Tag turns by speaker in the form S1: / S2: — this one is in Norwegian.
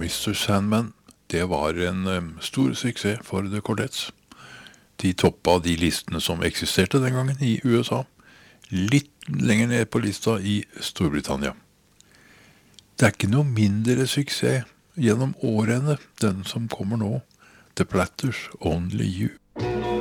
S1: Mr. Sandman, det var en stor suksess for The Cordettes. De toppa de listene som eksisterte den gangen i USA, litt lenger ned på lista i Storbritannia. Det er ikke noe mindre suksess gjennom årene, den som kommer nå, The Platters, Only You.